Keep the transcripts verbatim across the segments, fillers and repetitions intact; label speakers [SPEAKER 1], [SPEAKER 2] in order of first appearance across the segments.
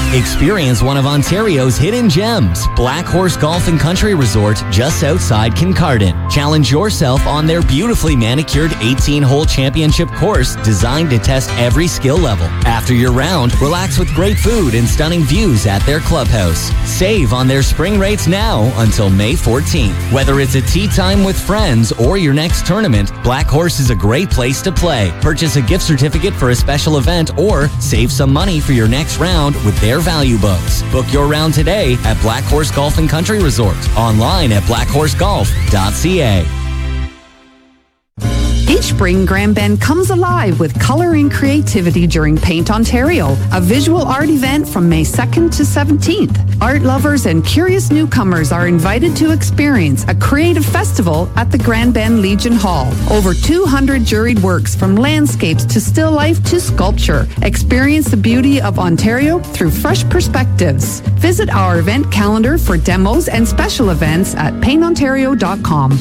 [SPEAKER 1] Experience one of Ontario's hidden gems, Black Horse Golf and Country Resort, just outside Kincardine. Challenge yourself on their beautifully manicured eighteen-hole championship course designed to test every skill level. After your round, relax with great food and stunning views at their clubhouse. Save on their spring rates now until May fourteenth. Whether it's a tee time with friends or your next tournament, Black Horse is a great place to play. Purchase a gift certificate for a special event or save some money for your next round with their value books. Book your round today at Black Horse Golf and Country Resort. Online at black horse golf dot c a.
[SPEAKER 2] Each spring, Grand Bend comes alive with color and creativity during Paint Ontario, a visual art event from May second to seventeenth. Art lovers and curious newcomers are invited to experience a creative festival at the Grand Bend Legion Hall. Over two hundred juried works from landscapes to still life to sculpture. Experience the beauty of Ontario through fresh perspectives. Visit our event calendar for demos and special events at paint ontario dot com.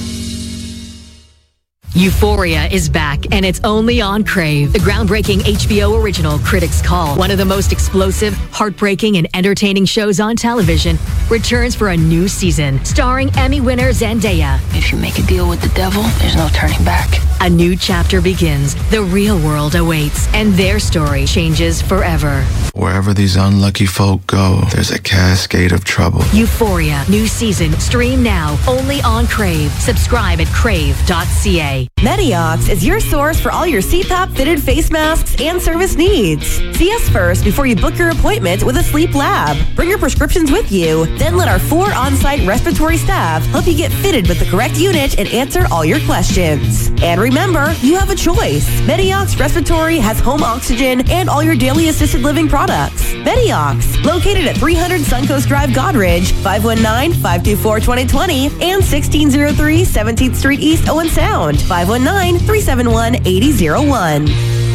[SPEAKER 3] Euphoria is back, and it's only on Crave. The groundbreaking H B O original Critics' Call, one of the most explosive, heartbreaking, and entertaining shows on television, returns for a new season, starring Emmy winner Zendaya.
[SPEAKER 4] If you make a deal with the devil, there's no turning back.
[SPEAKER 3] A new chapter begins. The real world awaits, and their story changes forever.
[SPEAKER 5] Wherever these unlucky folk go, there's a cascade of trouble.
[SPEAKER 3] Euphoria, new season, stream now, only on Crave. Subscribe at crave dot c a.
[SPEAKER 6] Mediox is your source for all your C PAP fitted face masks and service needs. See us first before you book your appointment with a sleep lab. Bring your prescriptions with you, then let our four on-site respiratory staff help you get fitted with the correct unit and answer all your questions. And remember, you have a choice. Mediox Respiratory has home oxygen and all your daily assisted living products. Mediox, located at three hundred Suncoast Drive, Godridge, five one nine, five two four, two zero two zero and sixteen oh three seventeenth Street East, Owen Sound, five one nine, three seven one, eight zero zero one.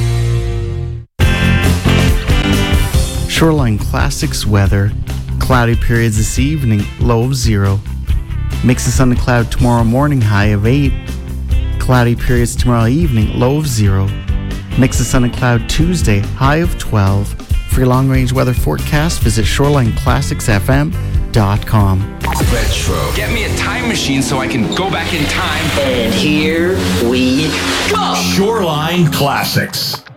[SPEAKER 7] Shoreline Classics weather. Cloudy periods this evening, low of zero. Mix of sun and cloud tomorrow morning, high of eight. Cloudy periods tomorrow evening, low of zero. Mix of sun and cloud Tuesday, high of twelve. For your long-range weather forecast, visit shoreline classics f m dot com.
[SPEAKER 8] Retro. Get me a time machine so I can go back in time.
[SPEAKER 9] And here we go.
[SPEAKER 10] Shoreline Classics.